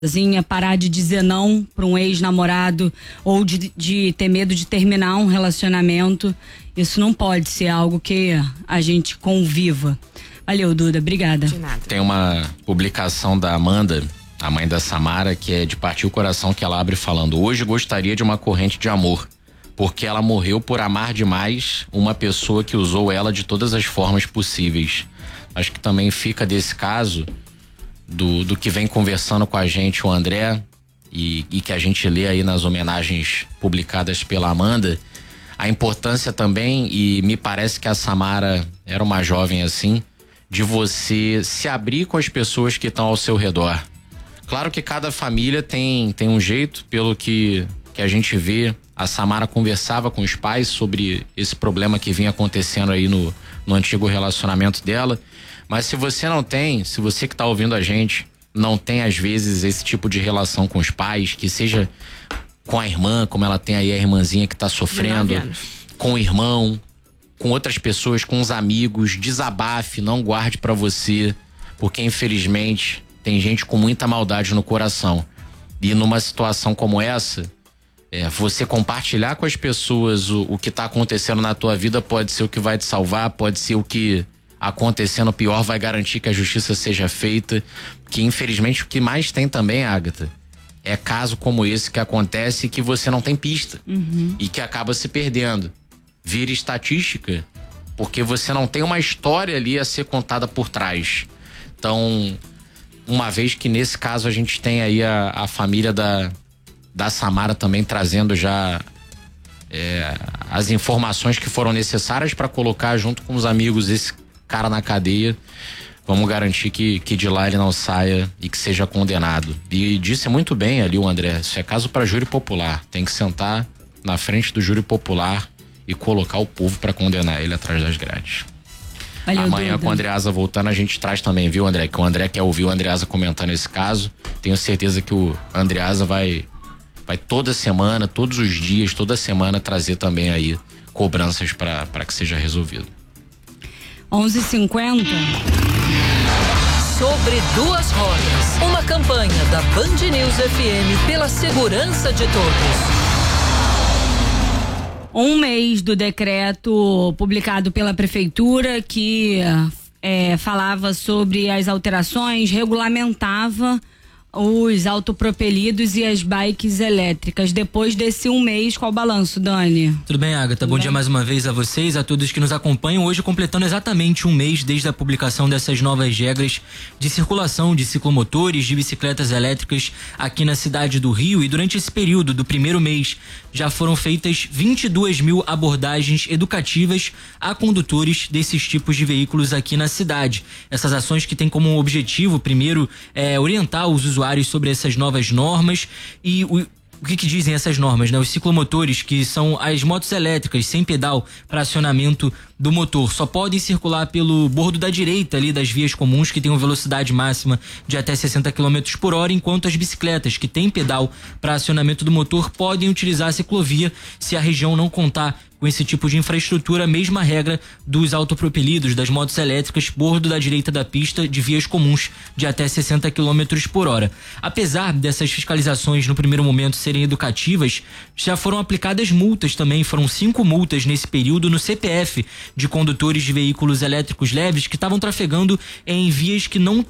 parar de dizer não para um ex-namorado ou de ter medo de terminar um relacionamento. Isso não pode ser algo que a gente conviva. Valeu, Duda, obrigada. De nada. Tem uma publicação da Amanda, a mãe da Samara, que é de partir o coração, que ela abre falando: hoje gostaria de uma corrente de amor, porque ela morreu por amar demais uma pessoa que usou ela de todas as formas possíveis. Acho que também fica desse caso do que vem conversando com a gente o André e que a gente lê aí nas homenagens publicadas pela Amanda, a importância também, e me parece que a Samara era uma jovem assim, de você se abrir com as pessoas que estão ao seu redor. Claro que cada família tem um jeito, pelo que a gente vê. A Samara conversava com os pais sobre esse problema que vinha acontecendo aí no antigo relacionamento dela. Mas se você não tem, se você que tá ouvindo a gente não tem às vezes esse tipo de relação com os pais, que seja com a irmã, como ela tem aí a irmãzinha que tá sofrendo, com o irmão, com outras pessoas, com os amigos, desabafe, não guarde pra você, porque infelizmente tem gente com muita maldade no coração. E numa situação como essa, você compartilhar com as pessoas o que tá acontecendo na tua vida pode ser o que vai te salvar, pode ser o que acontecendo pior vai garantir que a justiça seja feita, que infelizmente o que mais tem também, Agatha, é caso como esse que acontece e que você não tem pista e que acaba se perdendo. Vira estatística porque você não tem uma história ali a ser contada por trás. Então, uma vez que nesse caso a gente tem aí a família da Samara também trazendo já as informações que foram necessárias para colocar junto com os amigos esse cara na cadeia, vamos garantir que de lá ele não saia e que seja condenado. E disse muito bem ali o André, isso é caso para júri popular, tem que sentar na frente do júri popular e colocar o povo para condenar ele atrás das grades. Valeu, amanhã, Duda, com o Andreasa voltando, a gente traz também, viu, André? Que o André quer ouvir o Andreasa comentando esse caso. Tenho certeza que o Andreasa vai toda semana, todos os dias, toda semana trazer também aí cobranças para que seja resolvido. 11h50. Sobre duas rodas. Uma campanha da Band News FM pela segurança de todos. Um mês do decreto publicado pela prefeitura que falava sobre as alterações, regulamentava os autopropelidos e as bikes elétricas. Depois desse um mês, qual o balanço, Dani? Tudo bem, Agatha? Bom dia mais uma vez a vocês, a todos que nos acompanham. Hoje completando exatamente um mês desde a publicação dessas novas regras de circulação de ciclomotores, de bicicletas elétricas aqui na cidade do Rio. E durante esse período do primeiro mês já foram feitas 22 mil abordagens educativas a condutores desses tipos de veículos aqui na cidade. Essas ações que têm como objetivo, primeiro, orientar os usuários sobre essas novas normas e o que dizem essas normas, né? Os ciclomotores, que são as motos elétricas sem pedal para acionamento do motor, só podem circular pelo bordo da direita ali das vias comuns, que tem uma velocidade máxima de até 60 km por hora, enquanto as bicicletas que têm pedal para acionamento do motor podem utilizar a ciclovia se a região não contar com esse tipo de infraestrutura. Mesma regra dos autopropelidos, das motos elétricas, bordo da direita da pista de vias comuns de até 60 km por hora. Apesar dessas fiscalizações no primeiro momento serem educativas, já foram aplicadas multas também. Foram 5 multas nesse período no CPF de condutores de veículos elétricos leves que estavam trafegando em vias que não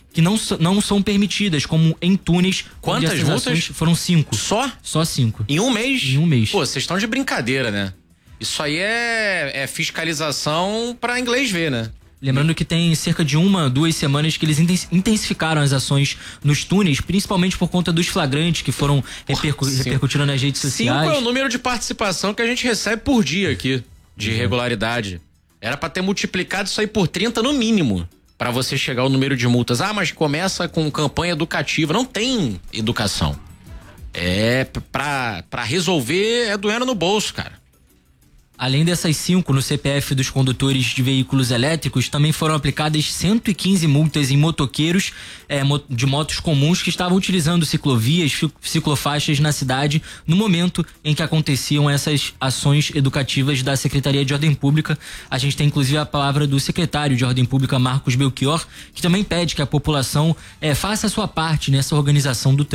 são permitidas, como em túneis. Quantas multas? Foram 5. Só 5. Em um mês? Em um mês. Pô, vocês estão de brincadeira, né? Isso aí é fiscalização pra inglês ver, né? Lembrando que tem cerca de 1-2 semanas que eles intensificaram as ações nos túneis, principalmente por conta dos flagrantes que foram repercutindo nas redes sociais. 5 é o número de participação que a gente recebe por dia aqui, de irregularidade. Era pra ter multiplicado isso aí por 30 no mínimo, pra você chegar ao número de multas. Ah, mas começa com campanha educativa. Não tem educação. Pra resolver é doendo no bolso, cara. Além dessas 5 no CPF dos condutores de veículos elétricos, também foram aplicadas 115 multas em motoqueiros de motos comuns que estavam utilizando ciclovias, ciclofaixas na cidade no momento em que aconteciam essas ações educativas da Secretaria de Ordem Pública. A gente tem inclusive a palavra do secretário de Ordem Pública, Marcos Belchior, que também pede que a população faça a sua parte nessa organização do